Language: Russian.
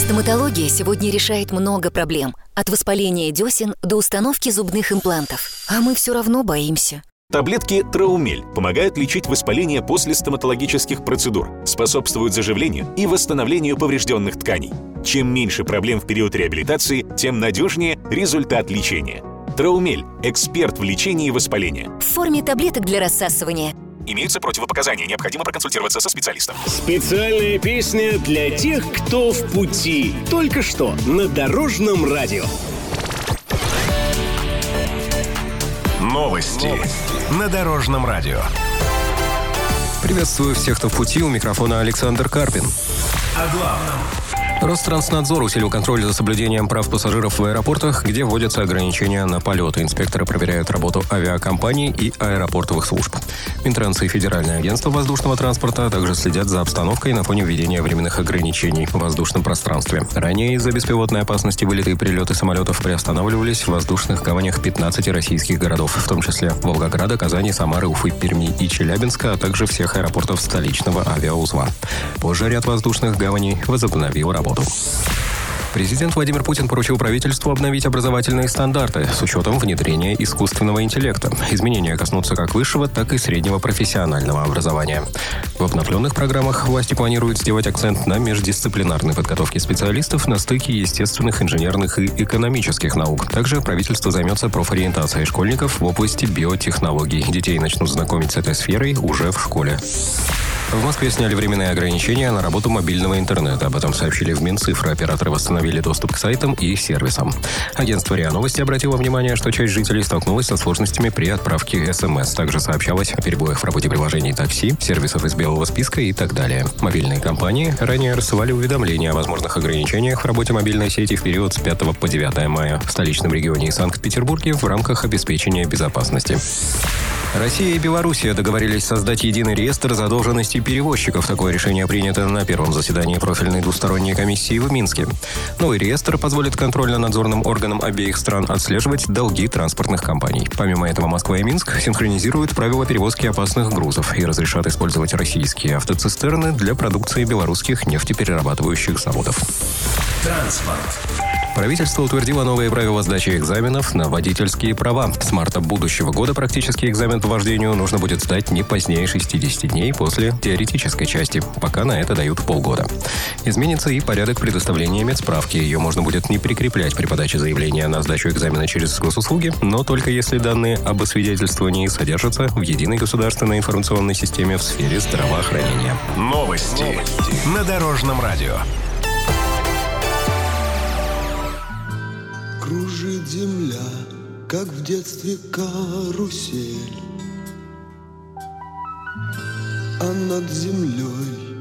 Стоматология сегодня решает много проблем. От воспаления десен до установки зубных имплантов. А мы все равно боимся. Таблетки Траумель помогают лечить воспаление после стоматологических процедур, способствуют заживлению и восстановлению поврежденных тканей. Чем меньше проблем в период реабилитации, тем надежнее результат лечения. Траумель – эксперт в лечении воспаления. В форме таблеток для рассасывания. Имеются противопоказания, необходимо проконсультироваться со специалистом. Специальная песня для тех, кто в пути. Только что на Дорожном радио. Новости на Дорожном радио. Приветствую всех, кто в пути. У микрофона Александр Карпин. О главном. Ространснадзор усилил контроль за соблюдением прав пассажиров в аэропортах, где вводятся ограничения на полеты. Инспекторы проверяют работу авиакомпаний и аэропортовых служб. Минтранс и Федеральное агентство воздушного транспорта также следят за обстановкой на фоне введения временных ограничений в воздушном пространстве. Ранее из-за беспилотной опасности вылеты и прилеты самолетов приостанавливались в воздушных гаванях 15 российских городов, в том числе Волгограда, Казани, Самары, Уфы, Перми и Челябинска, а также всех аэропортов столичного авиаузла. Позже ряд воздушных гаваней возобновил работу. Президент Владимир Путин поручил правительству обновить образовательные стандарты с учетом внедрения искусственного интеллекта. Изменения коснутся как высшего, так и среднего профессионального образования. В обновленных программах власти планируют сделать акцент на междисциплинарной подготовке специалистов на стыке естественных, инженерных и экономических наук. Также правительство займется профориентацией школьников в области биотехнологий. Детей начнут знакомить с этой сферой уже в школе. В Москве сняли временные ограничения на работу мобильного интернета. Об этом сообщили в Минцифры. Операторы восстановили доступ к сайтам и сервисам. Агентство РИА Новости обратило внимание, что часть жителей столкнулась со сложностями при отправке СМС. Также сообщалось о перебоях в работе приложений такси, сервисов из белого списка и так далее. Мобильные компании ранее рассылали уведомления о возможных ограничениях в работе мобильной сети в период с 5 по 9 мая в столичном регионе и Санкт-Петербурге в рамках обеспечения безопасности. Россия и Белоруссия договорились создать единый реестр задолженностей перевозчиков. Такое решение принято на первом заседании профильной двусторонней комиссии в Минске. Новый реестр позволит контрольно-надзорным органам обеих стран отслеживать долги транспортных компаний. Помимо этого, Москва и Минск синхронизируют правила перевозки опасных грузов и разрешат использовать российские автоцистерны для продукции белорусских нефтеперерабатывающих заводов. Транспорт. Правительство утвердило новые правила сдачи экзаменов на водительские права. С марта будущего года практический экзамен по вождению нужно будет сдать не позднее 60 дней после теоретической части. Пока на это дают полгода. Изменится и порядок предоставления медсправки. Ее можно будет не прикреплять при подаче заявления на сдачу экзамена через госуслуги, но только если данные об освидетельствовании содержатся в единой государственной информационной системе в сфере здравоохранения. Новости на Дорожном радио. Кружит земля, как в детстве карусель, а над землей